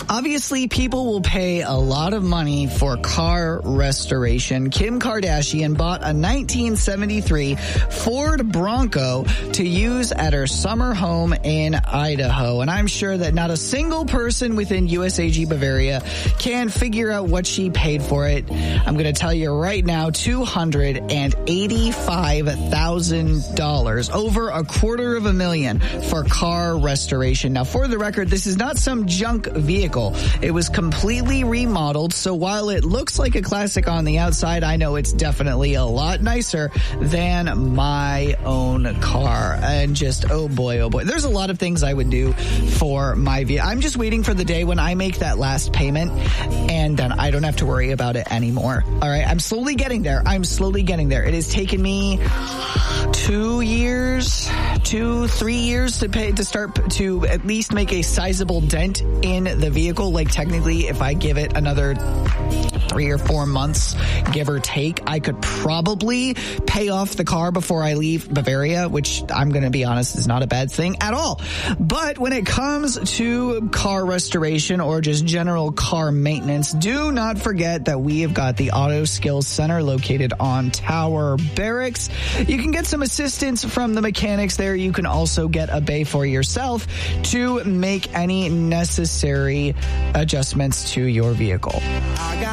Obviously, people will pay a lot of money for car restoration. Kim Kardashian bought a 1973 Ford Bronco to use at her summer home in Idaho. And I'm sure that not a single person within USAG Bavaria can figure out what she paid for it. I'm going to tell you right now, $285,000, over $250,000 for car restoration. Now, for the record, this is not some junk vehicle. It was completely remodeled, so while it looks like a classic on the outside, I know it's definitely a lot nicer than my own car. And just, oh boy, there's a lot of things I would do for my vehicle. I'm just waiting for the day when I make that last payment, and then I don't have to worry about it anymore. All right, I'm slowly getting there. It has taken me 3 years to start to at least make a sizable dent in the vehicle. Like, technically, if I give it another 3 or 4 months, give or take, I could probably pay off the car before I leave Bavaria, which I'm going to be honest is not a bad thing at all. But when it comes to car restoration or just general car maintenance, do not forget that we have got the Auto Skills Center located on Tower Barracks. You can get some assistance from the mechanics there. You can also get a bay for yourself to make any necessary adjustments to your vehicle.